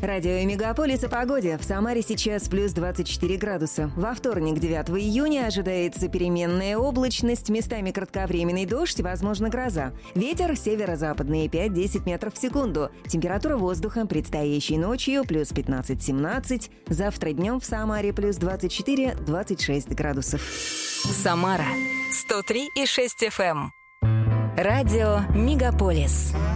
Радио Мегаполис о погоде. В Самаре сейчас плюс 24 градуса. Во вторник, 9 июня, ожидается переменная облачность, местами кратковременный дождь, возможно, гроза. Ветер северо-западный 5-10 метров в секунду. Температура воздуха предстоящей ночью плюс 15-17. Завтра днем в Самаре плюс 24-26 градусов. Самара 103,6 FM. Радио Мегаполис.